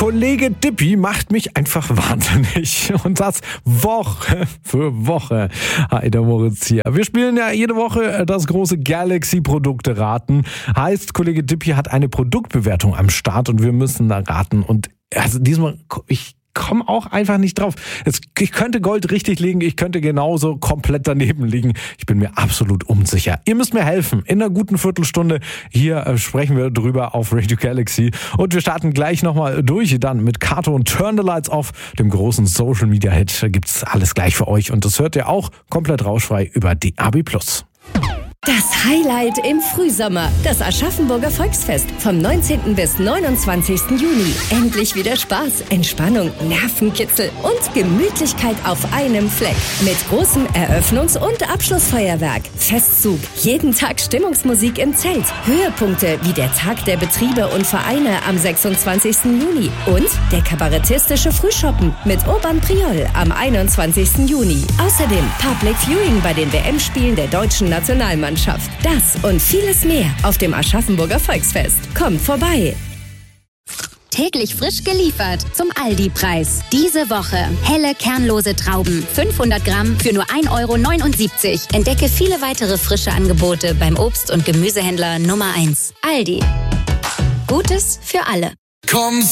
Kollege Dippi macht mich einfach wahnsinnig. Und das Woche für Woche. Hi, der Moritz hier. Wir spielen ja jede Woche das große Galaxy-Produkte raten. Heißt, Kollege Dippi hat eine Produktbewertung am Start und wir müssen da raten. Und also diesmal, ich komme auch einfach nicht drauf. Ich könnte Gold richtig liegen, ich könnte genauso komplett daneben liegen. Ich bin mir absolut unsicher. Ihr müsst mir helfen. In einer guten Viertelstunde hier sprechen wir drüber auf Radio Galaxy. Und wir starten gleich nochmal durch dann mit Kato und Turn the Lights Off, dem großen Social Media Hit. Da gibt's alles gleich für euch und das hört ihr auch komplett rauschfrei über DAB+. Das Highlight im Frühsommer, das Aschaffenburger Volksfest vom 19. bis 29. Juni. Endlich wieder Spaß, Entspannung, Nervenkitzel und Gemütlichkeit auf einem Fleck. Mit großem Eröffnungs- und Abschlussfeuerwerk, Festzug, jeden Tag Stimmungsmusik im Zelt, Höhepunkte wie der Tag der Betriebe und Vereine am 26. Juni und der kabarettistische Frühschoppen mit Urban Priol am 21. Juni. Außerdem Public Viewing bei den WM-Spielen der deutschen Nationalmannschaft. Das und vieles mehr auf dem Aschaffenburger Volksfest. Kommt vorbei! Täglich frisch geliefert zum Aldi-Preis. Diese Woche helle kernlose Trauben, 500 Gramm für nur 1,79 €. Entdecke viele weitere frische Angebote beim Obst- und Gemüsehändler Nummer 1. Aldi. Gutes für alle. Komm